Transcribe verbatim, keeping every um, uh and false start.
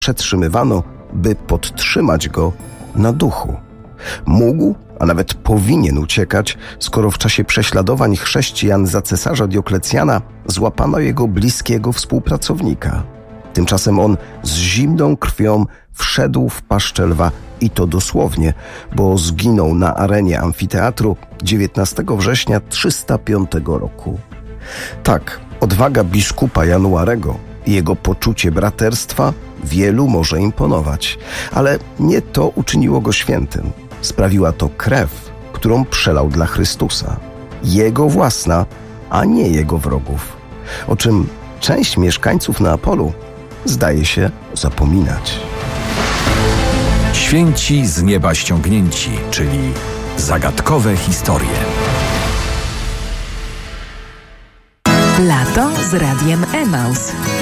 przetrzymywano, by podtrzymać go na duchu. Mógł, a nawet powinien uciekać, skoro w czasie prześladowań chrześcijan za cesarza Dioklecjana złapano jego bliskiego współpracownika. Tymczasem on z zimną krwią wszedł w paszczę lwa i to dosłownie, bo zginął na arenie amfiteatru dziewiętnastego września trzysta piątego roku. Tak, odwaga biskupa Januarego i jego poczucie braterstwa wielu może imponować, ale nie to uczyniło go świętym. Sprawiła to krew, którą przelał dla Chrystusa. Jego własna, a nie jego wrogów. O czym część mieszkańców Neapolu zdaje się zapominać. Święci z nieba ściągnięci, czyli zagadkowe historie. Lato z Radiem Emaus.